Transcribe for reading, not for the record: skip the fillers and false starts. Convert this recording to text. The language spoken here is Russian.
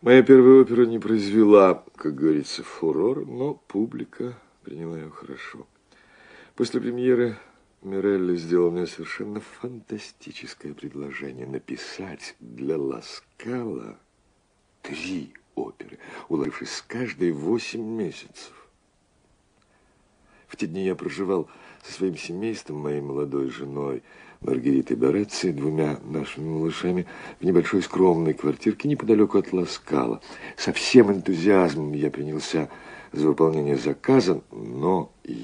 Моя первая опера не произвела, как говорится, фурор, но публика приняла ее хорошо. После премьеры Мирелли сделал мне совершенно фантастическое предложение написать для Ла Скала 3 оперы, уложившись с каждой 8 месяцев. В те дни я проживал со своим семейством, моей молодой женой Маргаритой Борецци и 2 нашими малышами в небольшой скромной квартирке неподалеку от Ла Скала. Со всем энтузиазмом я принялся за выполнение заказа, но